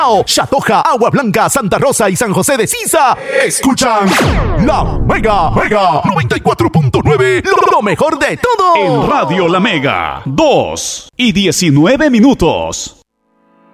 Chatoja, Agua Blanca, Santa Rosa y San José de Sisa escuchan La Mega 94.9, lo mejor de todo. En Radio La Mega, 2:19.